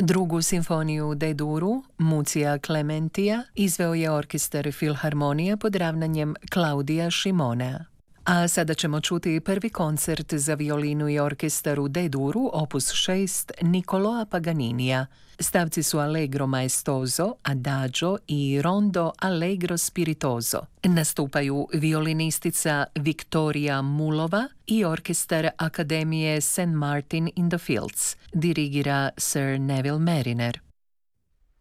Drugu simfoniju D-duru, Mucija Clementia, izveo je orkestar Filharmonija pod ravnanjem Claudia Scimonea. A sada ćemo čuti prvi koncert za violinu i orkestar u D-duru, opus 6, Niccoloa Paganinija. Stavci su Allegro maestoso, Adagio i Rondo Allegro spiritoso. Nastupaju violinistica Viktorija Mulova i orkestar Akademije St. Martin in the Fields. Dirigira Sir Neville Mariner.